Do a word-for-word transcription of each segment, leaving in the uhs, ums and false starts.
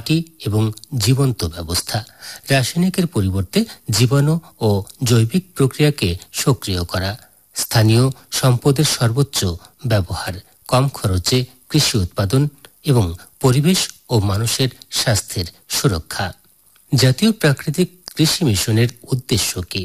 মাটি এবং জীবন্ত ব্যবস্থা, রাসায়নিকের পরিবর্তে জীবাণু ও জৈবিক প্রক্রিয়াকে সক্রিয় করা, স্থানীয় সম্পদের সর্বোচ্চ ব্যবহার, কম খরচে কৃষি উৎপাদন এবং পরিবেশ ও মানুষের স্বাস্থ্যের সুরক্ষা। জাতীয় প্রাকৃতিক কৃষি মিশনের উদ্দেশ্য কি?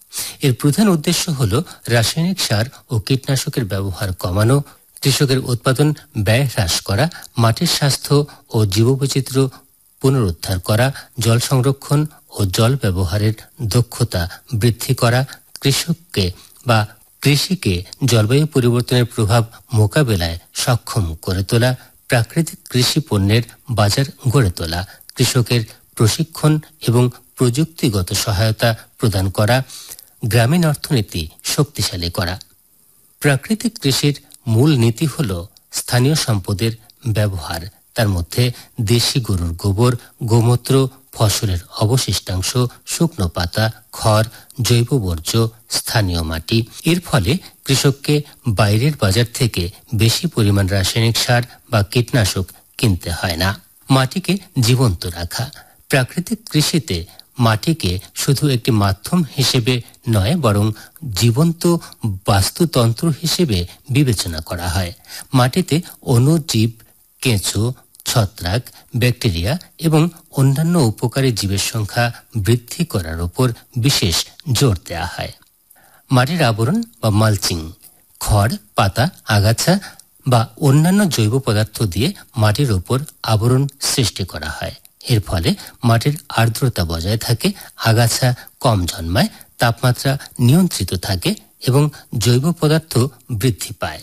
এর প্রধান উদ্দেশ্য হল রাসায়নিক সার ও কীটনাশকের ব্যবহার কমানো, কৃষকের উৎপাদন ব্যয় হ্রাস করা, মাটির স্বাস্থ্য ও জীববৈচিত্র্য পুনরুদ্ধার করা, জল সংরক্ষণ ও জল ব্যবহারের দক্ষতা বৃদ্ধি করা, কৃষককে বা কৃষিকে জলবায়ু পরিবর্তনের প্রভাব মোকাবেলায় সক্ষম করে তোলা, প্রাকৃতিক কৃষি পণ্যের বাজার গড়ে তোলা, কৃষকের প্রশিক্ষণ এবং প্রযুক্তিগত সহায়তা প্রদান করা, গ্রামীণ অর্থনীতি শক্তিশালী করা। প্রাকৃতিক কৃষির মূল নীতি হল স্থানীয় সম্পদের ব্যবহার, তার মধ্যে দেশি গরুর গোবর, গোমূত্র, ফসলের অবশিষ্টাংশ, শুকনো পাতা, খড়, জৈব বর্জ্য, স্থানীয় মাটি। এর ফলে কৃষককে বাইরের বাজার থেকে বেশি পরিমাণ রাসায়নিক সার বা কীটনাশক কিনতে হয় না। মাটিকে জীবন্ত রাখা। প্রাকৃতিক কৃষিতে মাটিকে শুধু একটি মাধ্যম হিসেবে নয়, বরং জীবন্ত বাস্তুতন্ত্র হিসেবে বিবেচনা করা হয়। মাটিতে অণুজীব, কেঁচো, ছত্রাক, ব্যাকটেরিয়া এবং অন্যান্য উপকারী জীবের সংখ্যা বৃদ্ধি করার উপর বিশেষ জোর দেওয়া হয়। মাটির আবরণ বা মালচিং, খড়, পাতা, আগাছা বা অন্যান্য জৈব পদার্থ দিয়ে মাটির উপর আবরণ সৃষ্টি করা হয়। এর ফলে মাটির আর্দ্রতা বজায় থাকে, আগাছা কম জন্মায়, তাপমাত্রা নিয়ন্ত্রিত থাকে এবং জৈব পদার্থ বৃদ্ধি পায়।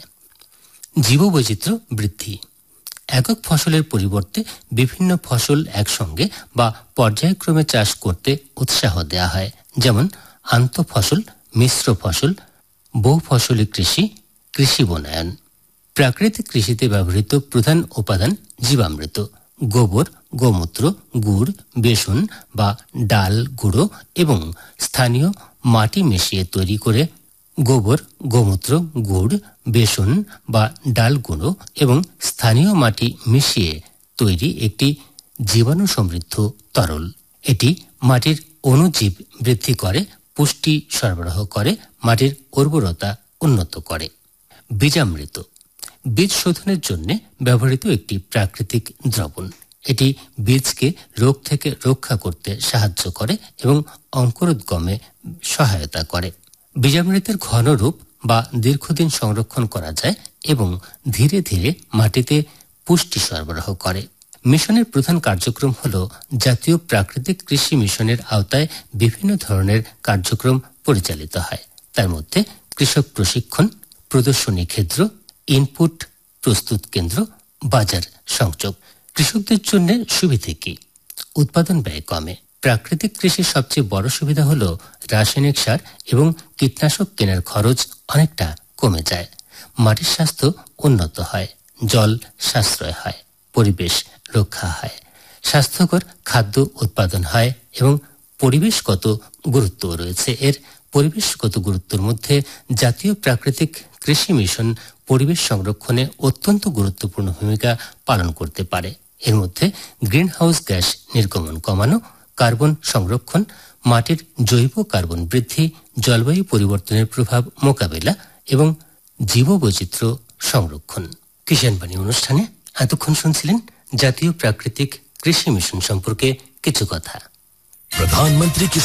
জীববৈচিত্র্য বৃদ্ধি। একক ফসলের পরিবর্তে বিভিন্ন ফসল একসঙ্গে বা পর্যায়ক্রমে চাষ করতে উৎসাহ দেওয়া হয়, যেমন আন্তঃফসল, মিশ্র ফসল, বহু ফসলি কৃষি, কৃষি বনায়ন। প্রাকৃতিক কৃষিতে ব্যবহৃত প্রধান উপাদান জীবামৃত, গোবর, গোমূত্র, গুড়, বেসন বা ডাল গুঁড়ো এবং স্থানীয় মাটি মিশিয়ে তৈরি করে গোবর, গোমূত্র, গুড়, বেসন বা ডাল গুঁড়ো এবং স্থানীয় মাটি মিশিয়ে তৈরি একটি জীবাণু সমৃদ্ধ তরল। এটি মাটির অণুজীব বৃদ্ধি করে, পুষ্টি সরবরাহ করে, মাটির উর্বরতা উন্নত করে। বীজামৃত বীজ শোধনের জন্য ব্যবহৃত একটি প্রাকৃতিক দ্রবণ। এটি বীজকে রোগ থেকে রক্ষা করতে সাহায্য করে এবং অঙ্কুরোদ্গমে সহায়তা করে। বীজামৃতের ঘন রূপ বা দীর্ঘদিন সংরক্ষণ করা যায় এবং ধীরে ধীরে মাটিতে পুষ্টি সরবরাহ করে। মিশনের প্রধান কার্যক্রম হল জাতীয় প্রাকৃতিক কৃষি মিশনের আওতায় বিভিন্ন ধরনের কার্যক্রম পরিচালিত হয়। তার মধ্যে কৃষক প্রশিক্ষণ, প্রদর্শনী ক্ষেত্র, ইনপুট প্রস্তুত কেন্দ্র, বাজার সংযোগ। কৃষকদের জন্য সুবিধে কি? উৎপাদন ব্যয় কমে। প্রাকৃতিক কৃষির সবচেয়ে বড় সুবিধা হল রাসায়নিক সার এবং কীটনাশক কেনার খরচ অনেকটা কমে যায়। মাটির স্বাস্থ্য উন্নত হয়, জল সাশ্রয় হয়, পরিবেশ রক্ষা হয়, স্বাস্থ্যকর খাদ্য উৎপাদন হয় এবং পরিবেশগত গুরুত্ব রয়েছে। এর পরিবেশগত গুরুত্বের মধ্যে জাতীয় প্রাকৃতিক কৃষি মিশন পরিবেশ সংরক্ষণে অত্যন্ত গুরুত্বপূর্ণ ভূমিকা পালন করতে পারে। এর মধ্যে গ্রিন হাউস গ্যাস নির্গমন কমানো, কার্বন সংরক্ষণ, মাটির জৈব কার্বন বৃদ্ধি, জলবায়ু পরিবর্তনের প্রভাব মোকাবেলা এবং জীববৈচিত্র্য সংরক্ষণ। কিষাণ বাণী অনুষ্ঠানে এতক্ষণ শুনছিলেন জাতীয় প্রাকৃতিক কৃষি মিশন সম্পর্কে কিছু কথা। প্রধানমন্ত্রী